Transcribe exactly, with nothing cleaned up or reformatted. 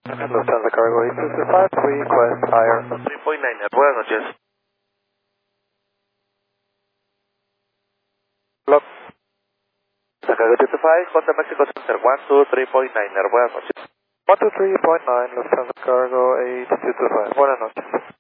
Lufthansa Cargo eight two two five, request higher. three point nine, buenas noches. Block. Cargo two two five, Contact Mexico Center one two three point nine, buenas noches. one two three point nine, Lufthansa Cargo eight two two five, buenas noches.